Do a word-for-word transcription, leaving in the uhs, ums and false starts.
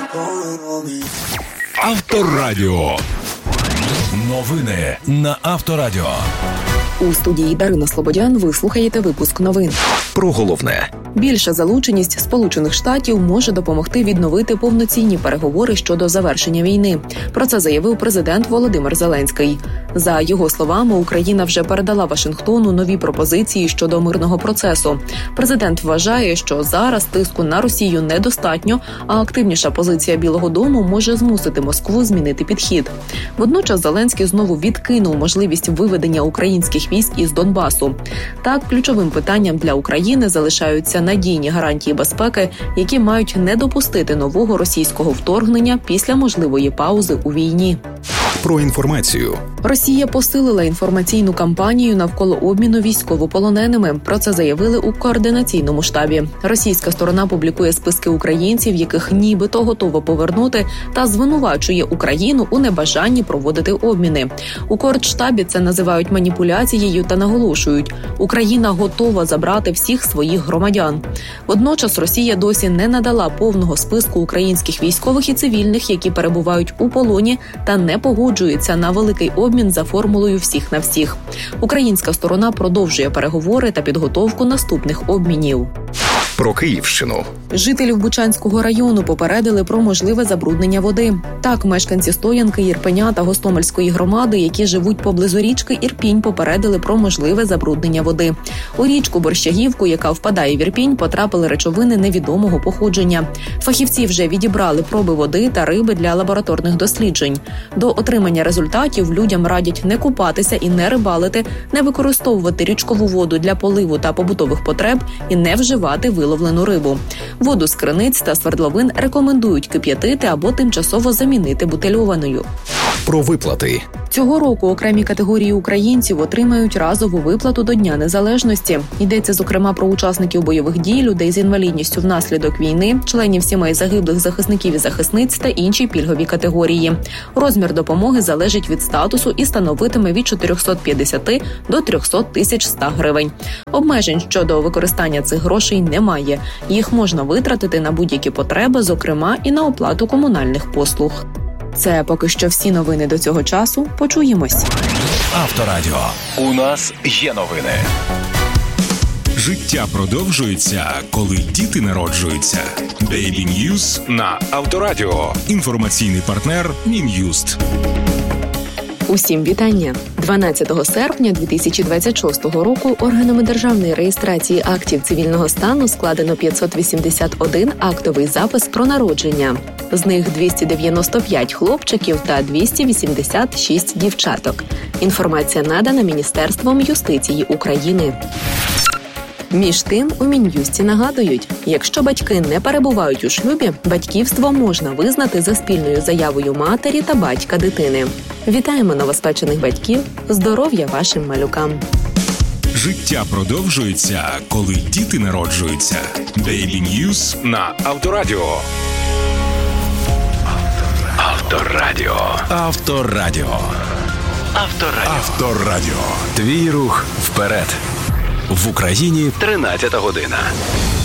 Авторадіо. Новини на Авторадіо. У студії Дарина Слободян ви слухаєте випуск новин. Про головне. Більша залученість Сполучених Штатів може допомогти відновити повноцінні переговори щодо завершення війни. Про це заявив президент Володимир Зеленський. За його словами, Україна вже передала Вашингтону нові пропозиції щодо мирного процесу. Президент вважає, що зараз тиску на Росію недостатньо, а активніша позиція Білого дому може змусити Москву змінити підхід. Водночас Зеленський знову відкинув можливість виведення українських військ із Донбасу. Так, ключовим питанням для України залишаються надійні гарантії безпеки, які мають не допустити нового російського вторгнення після можливої паузи у війні. Про інформацію. Росія посилила інформаційну кампанію навколо обміну військовополоненими. Про це заявили у координаційному штабі. Російська сторона публікує списки українців, яких нібито готова повернути, та звинувачує Україну у небажанні проводити обміни. У коордштабі це називають маніпуляцією та наголошують – Україна готова забрати всіх своїх громадян. Водночас Росія досі не надала повного списку українських військових і цивільних, які перебувають у полоні та не погоджується на великий обмін за формулою «всіх на всіх». Українська сторона продовжує переговори та підготовку наступних обмінів. Про Київщину. Жителів Бучанського району попередили про можливе забруднення води. Так, мешканці Стоянки, Ірпеня та Гостомельської громади, які живуть поблизу річки Ірпінь, попередили про можливе забруднення води. У річку Борщагівку, яка впадає в Ірпінь, потрапили речовини невідомого походження. Фахівці вже відібрали проби води та риби для лабораторних досліджень. До отримання результатів людям радять не купатися і не рибалити, не використовувати річкову воду для поливу та побутових потреб і не вживати виловлену рибу. Воду з криниць та свердловин рекомендують кип'ятити або тимчасово замінити бутильованою. Про виплати. Цього року окремі категорії українців отримають разову виплату до Дня Незалежності. Йдеться, зокрема, про учасників бойових дій, людей з інвалідністю внаслідок війни, членів сімей загиблих захисників і захисниць та інші пільгові категорії. Розмір допомоги залежить від статусу і становитиме від чотирьохсот п'ятдесят до трьохсот тисяч ста гривень. Обмежень щодо використання цих грошей немає. Їх можна витратити на будь-які потреби, зокрема і на оплату комунальних послуг. Це поки що всі новини до цього часу. Почуємось. Авторадіо. У нас є новини. Життя продовжується, коли діти народжуються. Baby News на Авторадіо. Інформаційний партнер Мін'юст. Усім вітання! дванадцятого серпня дві тисячі двадцять шостого року органами державної реєстрації актів цивільного стану складено п'ятсот вісімдесят один актовий запис про народження. З них двісті дев'яносто п'ять хлопчиків та двісті вісімдесят шість дівчаток. Інформація надана Міністерством юстиції України. Між тим, у Мін'юсті нагадують, якщо батьки не перебувають у шлюбі, батьківство можна визнати за спільною заявою матері та батька дитини. Вітаємо новоспечених батьків, здоров'я вашим малюкам. Життя продовжується, коли діти народжуються. Baby News на Авторадіо. Авторадіо. Авторадіо. Авторадіо. Авторадіо. Твій рух вперед. В Україні тринадцята година.